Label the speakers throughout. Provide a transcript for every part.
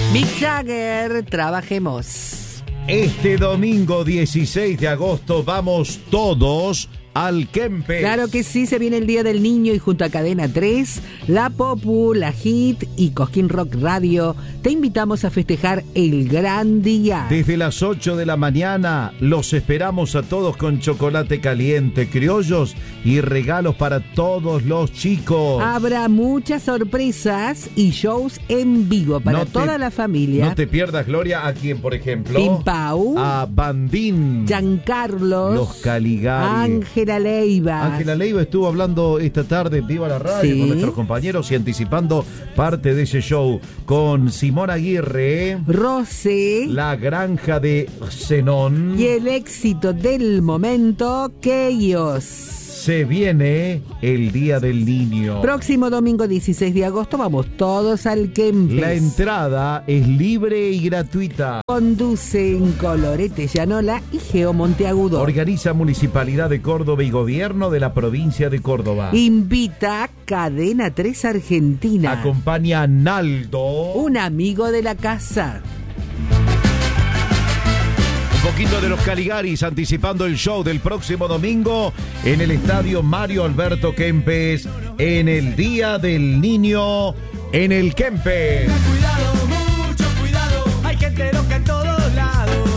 Speaker 1: Mick Jagger, trabajemos.
Speaker 2: Este domingo 16 de agosto vamos todos al Kempes.
Speaker 1: Claro que sí, se viene el Día del Niño y junto a Cadena 3, La Popu, La Hit y Cosquín Rock Radio te invitamos a festejar el gran día.
Speaker 2: Desde las 8 de la mañana los esperamos a todos con chocolate caliente, criollos y regalos para todos los chicos.
Speaker 1: Habrá muchas sorpresas y shows en vivo para toda la familia.
Speaker 2: No te pierdas, Gloria, a quien, por ejemplo,
Speaker 1: Pimpau,
Speaker 2: a Bandín,
Speaker 1: Giancarlos,
Speaker 2: los Caligari,
Speaker 1: Ángela Leiva
Speaker 2: estuvo hablando esta tarde en Viva la Radio con nuestros compañeros y anticipando parte de ese show con Simón Aguirre,
Speaker 1: Rosé,
Speaker 2: La Granja de Zenón
Speaker 1: y el éxito del momento, Keyos.
Speaker 2: Se viene el Día del Niño.
Speaker 1: Próximo domingo 16 de agosto vamos todos al Kempes.
Speaker 2: La entrada es libre y gratuita.
Speaker 1: Conducen Colorete Llanola y Geo Monteagudo.
Speaker 2: Organiza Municipalidad de Córdoba y Gobierno de la Provincia de Córdoba.
Speaker 1: Invita Cadena 3 Argentina.
Speaker 2: Acompaña a Naldo,
Speaker 1: un amigo de la casa.
Speaker 2: Un poquito de los Caligaris anticipando el show del próximo domingo en el estadio Mario Alberto Kempes, en el Día del Niño en el Kempes.
Speaker 3: Cuidado, mucho cuidado, hay gente loca en todos lados.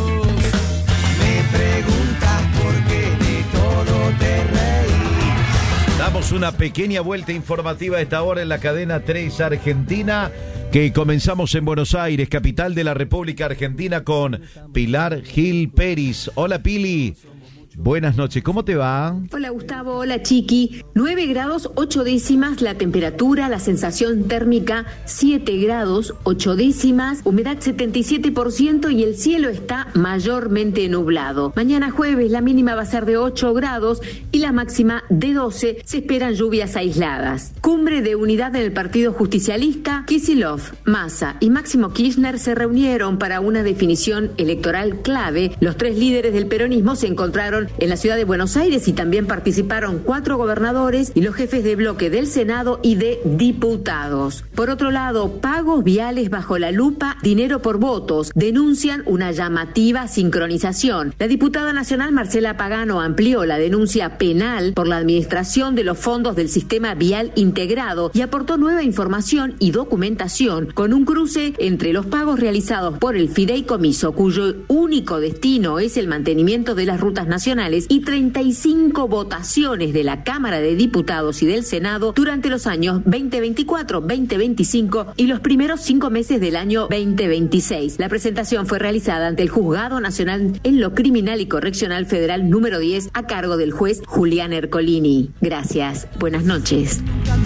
Speaker 3: Me preguntas por qué de todo te reí.
Speaker 2: Damos una pequeña vuelta informativa a esta hora en la cadena 3 Argentina, que comenzamos en Buenos Aires, capital de la República Argentina, con Pilar Gil Peris. Hola, Pili. Buenas noches, ¿cómo te va?
Speaker 4: Hola Gustavo, hola Chiqui. 9 grados 8 décimas la temperatura, la sensación térmica 7 grados 8 décimas, humedad 77% y el cielo está mayormente nublado. Mañana jueves la mínima va a ser de 8 grados y la máxima de 12. Se esperan lluvias aisladas. Cumbre de unidad en el Partido Justicialista. Kicillof, Massa y Máximo Kirchner se reunieron para una definición electoral clave. Los tres líderes del peronismo se encontraron en la ciudad de Buenos Aires y también participaron 4 gobernadores y los jefes de bloque del Senado y de diputados. Por otro lado, pagos viales bajo la lupa, dinero por votos, denuncian una llamativa sincronización. La diputada nacional Marcela Pagano amplió la denuncia penal por la administración de los fondos del sistema vial integrado y aportó nueva información y documentación con un cruce entre los pagos realizados por el fideicomiso, cuyo único destino es el mantenimiento de las rutas nacionales, y 35 votaciones de la Cámara de Diputados y del Senado durante los años 2024, 2025 y los primeros 5 meses del año 2026. La presentación fue realizada ante el Juzgado Nacional en lo Criminal y Correccional Federal número 10 a cargo del juez Julián Ercolini. Gracias. Buenas noches.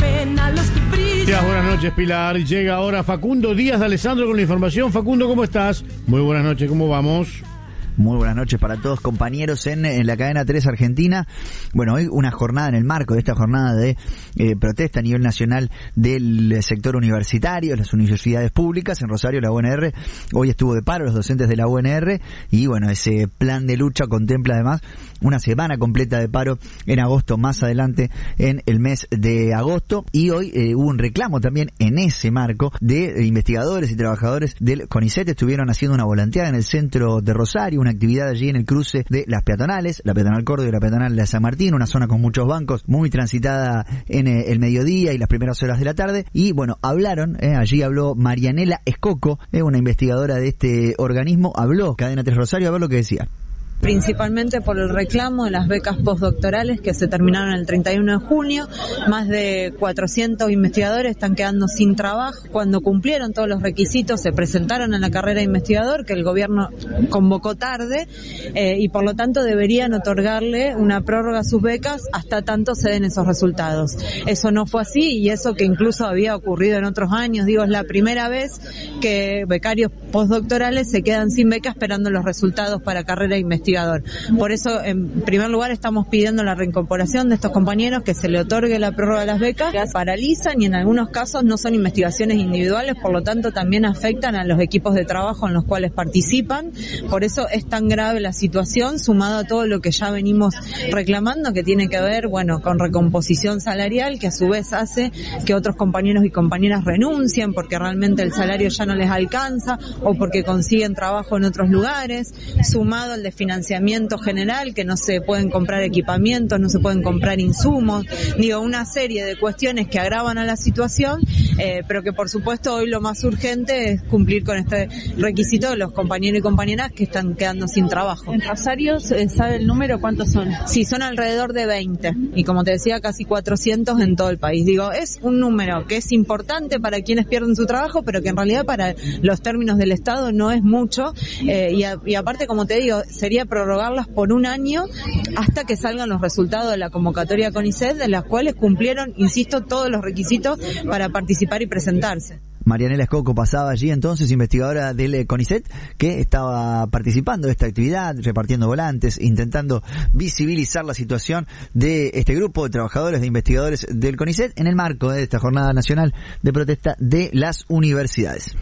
Speaker 5: Buenas noches, Pilar. Llega ahora Facundo Díaz de Alessandro con la información. Facundo, ¿cómo estás? Muy buenas noches, ¿cómo vamos?
Speaker 6: Muy buenas noches para todos, compañeros en la cadena 3 Argentina. Bueno, hoy una jornada en el marco de esta jornada de protesta a nivel nacional del sector universitario, las universidades públicas. En Rosario, la UNR hoy estuvo de paro los docentes de la UNR y bueno, ese plan de lucha contempla además una semana completa de paro en agosto, más adelante en el mes de agosto. Y hoy hubo un reclamo también en ese marco de investigadores y trabajadores del CONICET. Estuvieron haciendo una volanteada en el centro de Rosario, una actividad allí en el cruce de las peatonales, la peatonal Córdoba y la peatonal de San Martín, una zona con muchos bancos, muy transitada en el mediodía y las primeras horas de la tarde. Y bueno, hablaron, allí habló Marianela Escoco, una investigadora de este organismo, habló Cadena 3 Rosario, a ver lo que decía.
Speaker 7: Principalmente por el reclamo de las becas postdoctorales que se terminaron el 31 de junio. Más de 400 investigadores están quedando sin trabajo. Cuando cumplieron todos los requisitos se presentaron en la carrera de investigador, que el gobierno convocó tarde, y por lo tanto deberían otorgarle una prórroga a sus becas hasta tanto se den esos resultados. Eso no fue así, y eso que incluso había ocurrido en otros años. Es la primera vez que becarios postdoctorales se quedan sin beca esperando los resultados para carrera de investigación. investigador. Por eso, en primer lugar, estamos pidiendo la reincorporación de estos compañeros, que se le otorgue la prórroga de las becas, que paralizan y en algunos casos no son investigaciones individuales, por lo tanto también afectan a los equipos de trabajo en los cuales participan. Por eso es tan grave la situación, sumado a todo lo que ya venimos reclamando, que tiene que ver, bueno, con recomposición salarial, que a su vez hace que otros compañeros y compañeras renuncien porque realmente el salario ya no les alcanza o porque consiguen trabajo en otros lugares, sumado al desfinanciamiento general, que no se pueden comprar equipamientos, no se pueden comprar insumos, digo, una serie de cuestiones que agravan a la situación, pero que por supuesto hoy lo más urgente es cumplir con este requisito de los compañeros y compañeras que están quedando sin trabajo.
Speaker 8: ¿En Rosario sabe el número? ¿Cuántos son?
Speaker 7: Sí, son alrededor de 20 y como te decía casi 400 en todo el país. Digo, es un número que es importante para quienes pierden su trabajo, pero que en realidad para los términos del Estado no es mucho, y aparte, como te digo, sería prorrogarlas por un año hasta que salgan los resultados de la convocatoria CONICET, de las cuales cumplieron, insisto, todos los requisitos para participar y presentarse.
Speaker 6: Marianela Escoco pasaba allí entonces, investigadora del CONICET, que estaba participando de esta actividad, repartiendo volantes, intentando visibilizar la situación de este grupo de trabajadores, de investigadores del CONICET en el marco de esta Jornada Nacional de Protesta de las Universidades.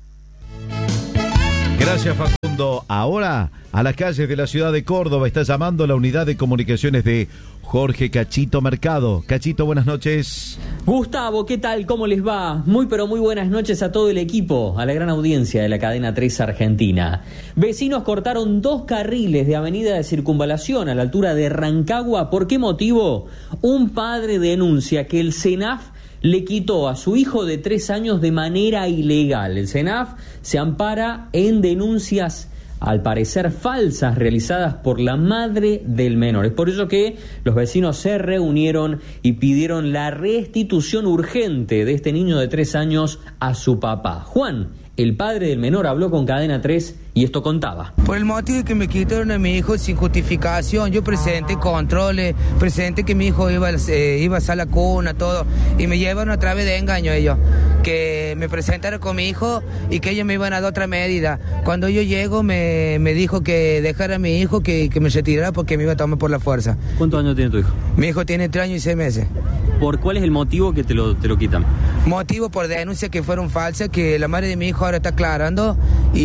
Speaker 2: Gracias, Facundo. Ahora, a las calles de la ciudad de Córdoba está llamando la unidad de comunicaciones de Jorge Cachito Mercado. Cachito, buenas noches.
Speaker 9: Gustavo, ¿qué tal? ¿Cómo les va? Muy pero muy buenas noches a todo el equipo, a la gran audiencia de la cadena 3 Argentina. Vecinos cortaron 2 carriles de avenida de Circunvalación a la altura de Rancagua. ¿Por qué motivo? Un padre denuncia que el SENAF le quitó a su hijo de 3 años de manera ilegal. El SENAF se ampara en denuncias, al parecer falsas, realizadas por la madre del menor. Es por eso que los vecinos se reunieron y pidieron la restitución urgente de este niño de 3 años a su papá. Juan, el padre del menor, habló con Cadena 3 y esto contaba.
Speaker 10: Por el motivo de que me quitaron a mi hijo sin justificación, yo presenté controles, presenté que mi hijo iba a sala cuna, todo, y me llevaron a través de engaño ellos, que me presentaron con mi hijo y que ellos me iban a dar otra medida. Cuando yo llego me dijo que dejara a mi hijo, que me retirara porque me iba a tomar por la fuerza.
Speaker 9: ¿Cuántos años tiene tu hijo?
Speaker 10: Mi hijo tiene 3 años y 6 meses.
Speaker 9: ¿Por cuál es el motivo que te lo quitan?
Speaker 10: Motivo por denuncias que fueron falsas, que la madre de mi hijo ahora está aclarando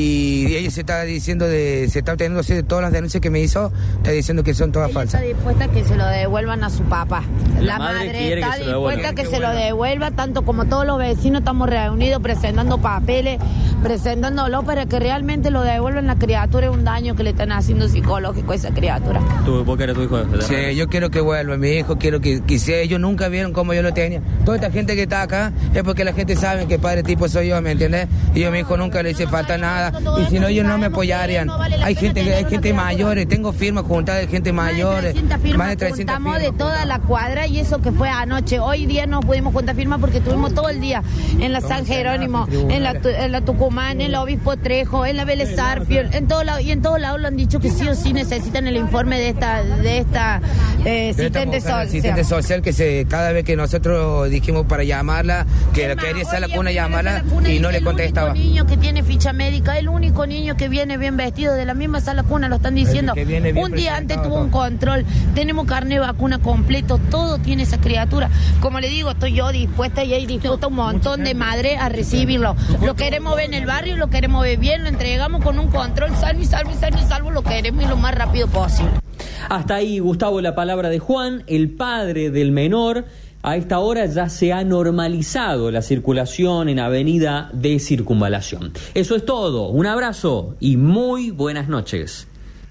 Speaker 10: y ella se está obteniendo de todas las denuncias que me hizo, está diciendo que son todas falsas.
Speaker 11: Está dispuesta a que se lo devuelvan a su papá. La madre está dispuesta a que se lo devuelva, tanto como todos los vecinos estamos reunidos presentando papeles, presentándolo para que realmente lo devuelvan. La criatura, es un daño que le están haciendo psicológico a esa criatura.
Speaker 9: ¿Vos querés tu hijo?
Speaker 10: Sí, yo quiero que vuelva mi hijo, quiero que sea. Ellos nunca vieron cómo yo lo tenía. Toda esta gente que está acá es porque la gente sabe que padre tipo soy yo, ¿me entiendes? Y yo a mi hijo nunca le hice falta nada, y si no ellos no me apoyarían. Hay gente mayores, tengo firmas juntadas de gente mayores.
Speaker 11: Más de 300 juntamos de toda la cuadra, y eso que fue anoche. Hoy día no pudimos juntar firmas porque estuvimos todo el día en la San Jerónimo, en la Tucumán, en la Obispo Trejo, en la Vélez Sarsfield, en todo lado, y en todos lados lo han dicho que sí o sí necesitan el informe de esta asistente
Speaker 10: social, que cada vez que nosotros dijimos para llamarla, que quería hacer la cuna, llamarla y no le contestaba.
Speaker 11: El único niño que tiene ficha médica, el único niño que viene bien vestido de la misma sala cuna, lo están diciendo. Un día antes tuvo un control, tenemos carnet de vacuna completo, todo tiene esa criatura. Como le digo, estoy yo dispuesta y hay dispuesta un montón de madres a recibirlo. Lo queremos ver en el barrio, lo queremos ver bien, lo entregamos con un control, salvo, lo queremos y lo más rápido posible.
Speaker 9: Hasta ahí, Gustavo, la palabra de Juan, el padre del menor. A esta hora ya se ha normalizado la circulación en avenida de Circunvalación. Eso es todo. Un abrazo y muy buenas noches.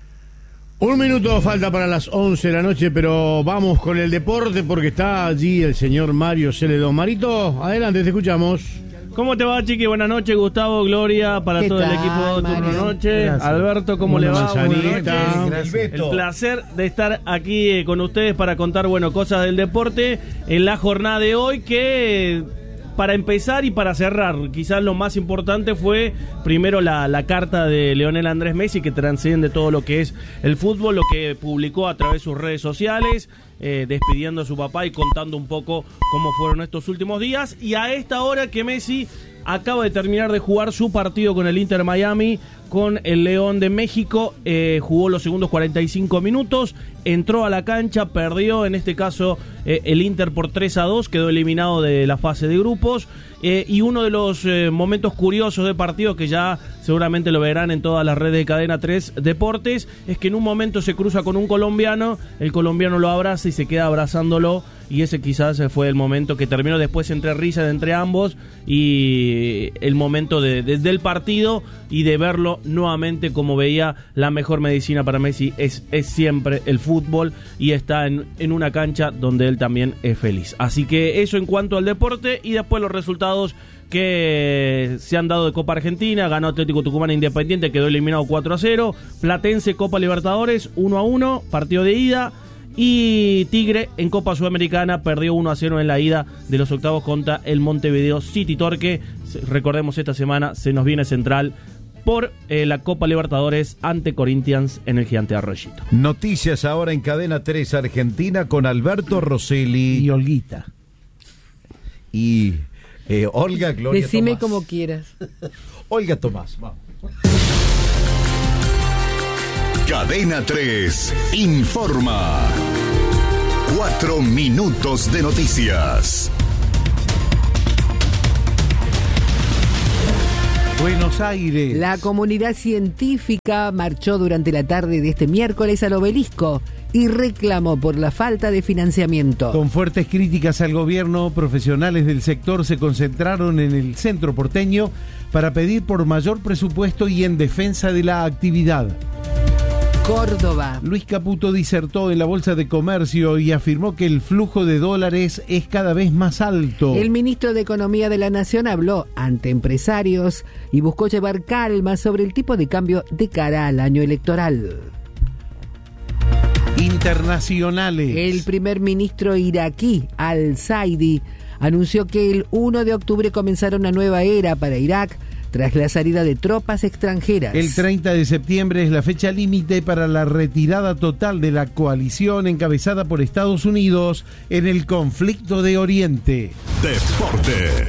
Speaker 5: 1 minuto falta para las 11 de la noche, pero vamos con el deporte porque está allí el señor Mario Celedón. Marito, adelante, te escuchamos.
Speaker 12: ¿Cómo te va, Chiqui? Buenas noches, Gustavo, Gloria, para todo el equipo de Turno Noche. Gracias. Alberto, ¿cómo le va? Buenas noches. El placer de estar aquí con ustedes para contar, cosas del deporte en la jornada de hoy, que para empezar y para cerrar, quizás lo más importante fue primero la carta de Lionel Andrés Messi, que trasciende todo lo que es el fútbol, lo que publicó a través de sus redes sociales, despidiendo a su papá y contando un poco cómo fueron estos últimos días. Y a esta hora que Messi acaba de terminar de jugar su partido con el Inter Miami, con el León de México. Jugó los segundos 45 minutos, entró a la cancha, perdió en este caso el Inter por 3-2, quedó eliminado de la fase de grupos. Y uno de los momentos curiosos del partido, que ya seguramente lo verán en todas las redes de Cadena 3 Deportes, es que en un momento se cruza con un colombiano, el colombiano lo abraza y se queda abrazándolo, y ese quizás fue el momento que terminó después entre risas entre ambos, y el momento del partido y de verlo nuevamente. Como veía, la mejor medicina para Messi es siempre el fútbol, y está en una cancha donde él también es feliz. Así que eso en cuanto al deporte, y después los resultados que se han dado de Copa Argentina. Ganó Atlético Tucumán Independiente, quedó eliminado 4-0. Platense Copa Libertadores 1-1, partido de ida. Y Tigre en Copa Sudamericana perdió 1-0 en la ida de los octavos contra el Montevideo City Torque. Recordemos, esta semana se nos viene Central por la Copa Libertadores ante Corinthians en el Gigante Arroyito.
Speaker 2: Noticias ahora en Cadena 3 Argentina con Alberto Rosselli
Speaker 5: y Olguita.
Speaker 2: Y Olga Gloria
Speaker 1: Decime
Speaker 2: Tomás.
Speaker 1: como quieras.
Speaker 2: Olga Tomás, vamos.
Speaker 13: Cadena 3 informa. 4 minutos de noticias.
Speaker 5: Buenos Aires.
Speaker 1: La comunidad científica marchó durante la tarde de este miércoles al Obelisco y reclamó por la falta de financiamiento.
Speaker 14: Con fuertes críticas al gobierno, profesionales del sector se concentraron en el centro porteño para pedir por mayor presupuesto y en defensa de la actividad.
Speaker 1: Córdoba.
Speaker 14: Luis Caputo disertó en la Bolsa de Comercio y afirmó que el flujo de dólares es cada vez más alto.
Speaker 1: El ministro de Economía de la Nación habló ante empresarios y buscó llevar calma sobre el tipo de cambio de cara al año electoral.
Speaker 14: Internacionales.
Speaker 1: El primer ministro iraquí, Al-Saidi, anunció que el 1 de octubre comenzará una nueva era para Irak tras la salida de tropas extranjeras.
Speaker 14: El 30 de septiembre es la fecha límite para la retirada total de la coalición encabezada por Estados Unidos en el conflicto de Oriente.
Speaker 13: Deporte.